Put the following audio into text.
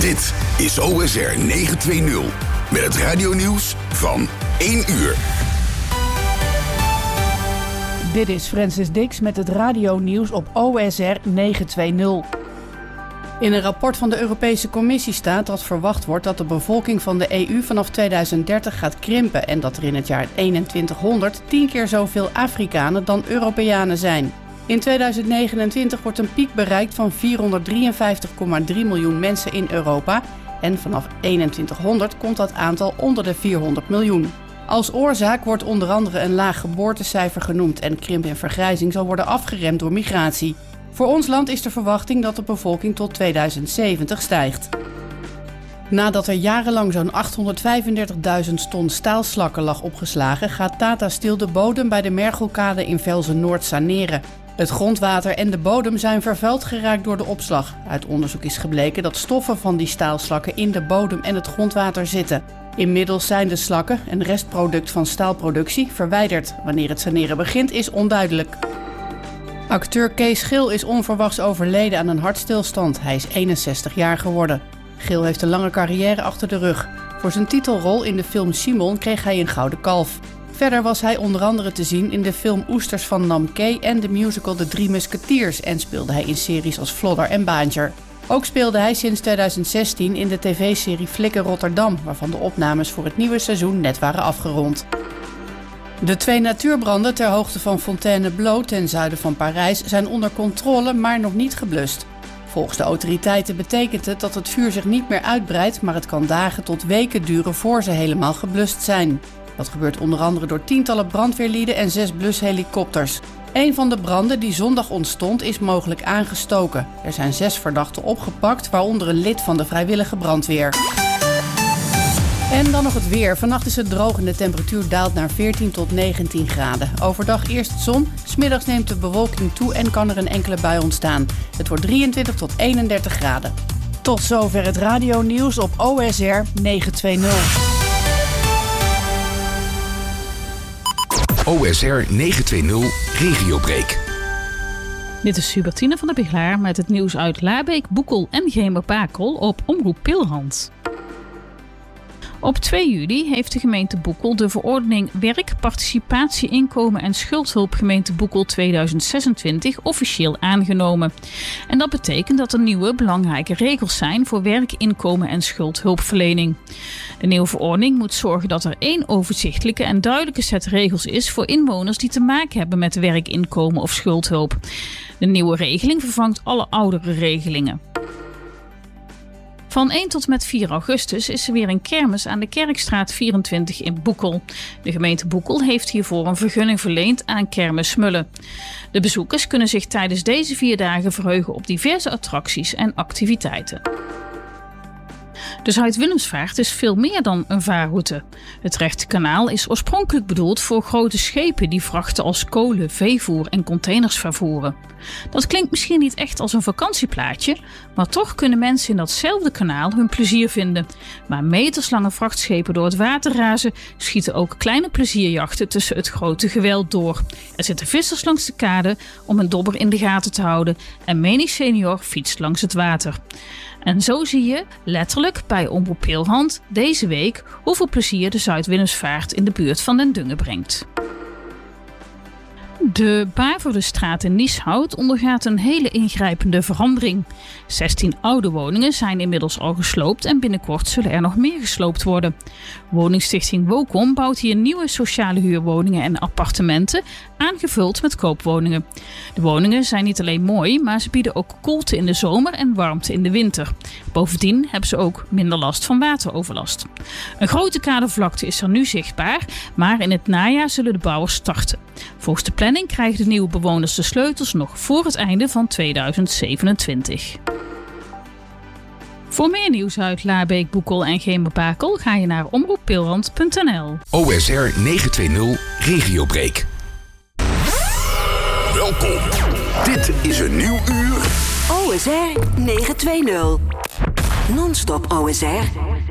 Dit is OSR 920 met het radionieuws van 1 uur. Dit is Francis Dix met het radionieuws op OSR 920. In een rapport van de Europese Commissie staat dat verwacht wordt dat de bevolking van de EU vanaf 2030 gaat krimpen en dat er in het jaar 2100 10 keer zoveel Afrikanen dan Europeanen zijn. In 2029 wordt een piek bereikt van 453,3 miljoen mensen in Europa en vanaf 2100 komt dat aantal onder de 400 miljoen. Als oorzaak wordt onder andere een laag geboortecijfer genoemd en krimp en vergrijzing zal worden afgeremd door migratie. Voor ons land is de verwachting dat de bevolking tot 2070 stijgt. Nadat er jarenlang zo'n 835.000 ton staalslakken lag opgeslagen, gaat Tata Steel de bodem bij de Mergelkade in Velzen-Noord saneren. Het grondwater en de bodem zijn vervuild geraakt door de opslag. Uit onderzoek is gebleken dat stoffen van die staalslakken in de bodem en het grondwater zitten. Inmiddels zijn de slakken, een restproduct van staalproductie, verwijderd. Wanneer het saneren begint is onduidelijk. Acteur Kees Geel is onverwachts overleden aan een hartstilstand. Hij is 61 jaar geworden. Geel heeft een lange carrière achter de rug. Voor zijn titelrol in de film Simon kreeg hij een gouden kalf. Verder was hij onder andere te zien in de film Oesters van Namke en de musical De Drie Musketiers en speelde hij in series als Flodder en Baantjer. Ook speelde hij sinds 2016 in de tv-serie Flikken Rotterdam, waarvan de opnames voor het nieuwe seizoen net waren afgerond. De 2 natuurbranden ter hoogte van Fontainebleau ten zuiden van Parijs zijn onder controle, maar nog niet geblust. Volgens de autoriteiten betekent het dat het vuur zich niet meer uitbreidt, maar het kan dagen tot weken duren voor ze helemaal geblust zijn. Dat gebeurt onder andere door tientallen brandweerlieden en 6 blushelikopters. Een van de branden die zondag ontstond is mogelijk aangestoken. Er zijn 6 verdachten opgepakt, waaronder een lid van de vrijwillige brandweer. En dan nog het weer. Vannacht is het droog en de temperatuur daalt naar 14 tot 19 graden. Overdag eerst zon, 's middags neemt de bewolking toe en kan er een enkele bui ontstaan. Het wordt 23 tot 31 graden. Tot zover het radionieuws op OSR 920. OSR 920 Regiobreak. Dit is Hubertine van der Biglaar met het nieuws uit Laarbeek, Boekel en Gemerpakel op Omroep Pilhand. Op 2 juli heeft de gemeente Boekel de verordening Werk, Participatie, Inkomen en Schuldhulp gemeente Boekel 2026 officieel aangenomen. En dat betekent dat er nieuwe belangrijke regels zijn voor werk, inkomen en schuldhulpverlening. De nieuwe verordening moet zorgen dat er 1 overzichtelijke en duidelijke set regels is voor inwoners die te maken hebben met werk, inkomen of schuldhulp. De nieuwe regeling vervangt alle oudere regelingen. Van 1 tot met 4 augustus is er weer een kermis aan de Kerkstraat 24 in Boekel. De gemeente Boekel heeft hiervoor een vergunning verleend aan Kermis Smullen. De bezoekers kunnen zich tijdens deze 4 dagen verheugen op diverse attracties en activiteiten. De Zuid-Willemsvaart is veel meer dan een vaarroute. Het Rechterkanaal is oorspronkelijk bedoeld voor grote schepen die vrachten als kolen, veevoer en containers vervoeren. Dat klinkt misschien niet echt als een vakantieplaatje, maar toch kunnen mensen in datzelfde kanaal hun plezier vinden. Waar meterslange vrachtschepen door het water razen, schieten ook kleine plezierjachten tussen het grote geweld door. Er zitten vissers langs de kade om een dobber in de gaten te houden en menig senior fietst langs het water. En zo zie je, letterlijk bij Omroep Pilhand, deze week hoeveel plezier de Zuid-Willemsvaart in de buurt van Den Dungen brengt. De Baverdestraat in Lieshout ondergaat een hele ingrijpende verandering. 16 oude woningen zijn inmiddels al gesloopt en binnenkort zullen er nog meer gesloopt worden. Woningstichting Wokom bouwt hier nieuwe sociale huurwoningen en appartementen, aangevuld met koopwoningen. De woningen zijn niet alleen mooi, maar ze bieden ook koelte in de zomer en warmte in de winter. Bovendien hebben ze ook minder last van wateroverlast. Een grote kadervlakte is er nu zichtbaar, maar in het najaar zullen de bouwers starten. Volgens de planning krijgen de nieuwe bewoners de sleutels nog voor het einde van 2027. Voor meer nieuws uit Laarbeek, Boekel en Gemerpakel ga je naar omroeppilhand.nl. OSR 920 Regiobreak. Welkom. Dit is een nieuw uur. OSR 920. Non-stop OSR.